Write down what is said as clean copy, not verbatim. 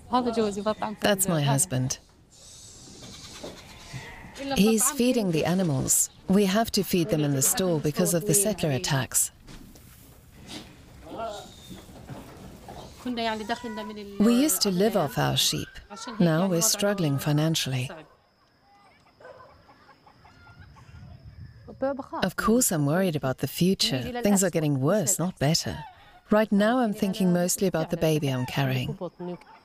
That's my husband. He's feeding the animals. We have to feed them in the store because of the settler attacks. We used to live off our sheep. Now we're struggling financially. Of course, I'm worried about the future. Things are getting worse, not better. Right now, I'm thinking mostly about the baby I'm carrying.